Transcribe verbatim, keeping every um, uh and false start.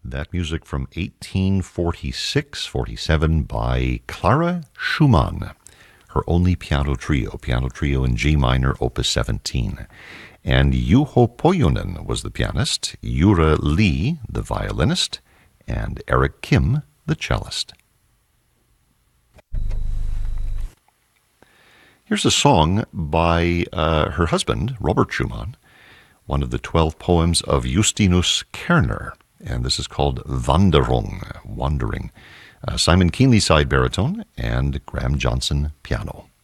That music from eighteen forty-six forty-seven by Clara Schumann, her only piano trio, piano trio in G minor, opus seventeen. And Juho Pojunen was the pianist, Jura Lee, the violinist, and Eric Kim, the cellist. Here's a song by uh, her husband, Robert Schumann, one of the twelve poems of Justinus Kerner, and this is called Wanderung, Wandering. Uh, Simon Keenly side baritone, and Graham Johnson piano.